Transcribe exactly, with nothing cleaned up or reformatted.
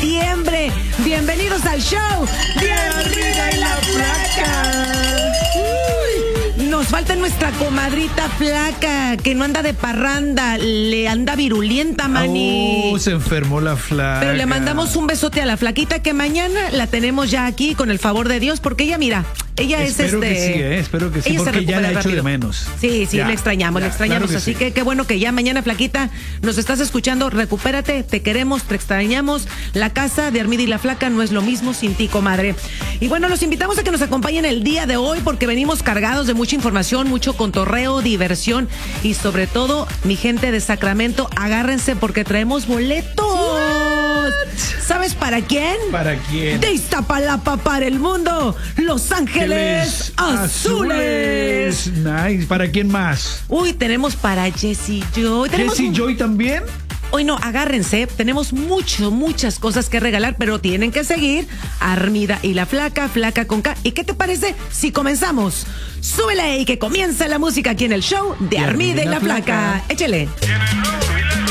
septiembre. Bienvenidos al show de Armida y la Flaca. Uy, nos falta nuestra comadrita Flaca, que no anda de parranda, le anda virulienta, mani. Oh, se enfermó la Flaca. Pero le mandamos un besote a la Flaquita, que mañana la tenemos ya aquí con el favor de Dios, porque ella, mira, ella espero es este. Que sí, eh, espero que sí, porque ya la he hecho de menos. Sí, sí, ya, le extrañamos, ya, le extrañamos. Claro que así sí. que qué bueno que ya mañana, Flaquita, nos estás escuchando. Recupérate, te queremos, te extrañamos. La casa de Armida y la Flaca no es lo mismo sin ti, comadre. Y bueno, los invitamos a que nos acompañen el día de hoy, porque venimos cargados de mucha información, mucho contorreo, diversión y sobre todo, mi gente de Sacramento, agárrense porque traemos boletos. What? ¿Sabes para quién? ¿Para quién? De Iztapalapa para el mundo, Los Ángeles Azules. Azules. Nice. ¿Para quién más? Uy, tenemos para Jessie Joy. Tenemos ¿Jessie un... Joy también? Hoy no, agárrense, tenemos mucho, muchas cosas que regalar, pero tienen que seguir a Armida y la Flaca, Flaca con K. ¿Y qué te parece si comenzamos? Súbele y que comience la música aquí en el show de Armida y la Flaca. Échele.